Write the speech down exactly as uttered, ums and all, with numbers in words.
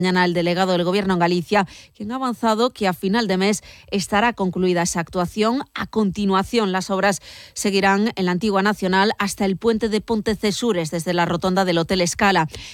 Mañana el delegado del Gobierno en Galicia, quien ha avanzado que a final de mes estará concluida esa actuación. A continuación, las obras seguirán en la Antigua Nacional hasta el puente de Pontecesures, desde la rotonda del Hotel Escala.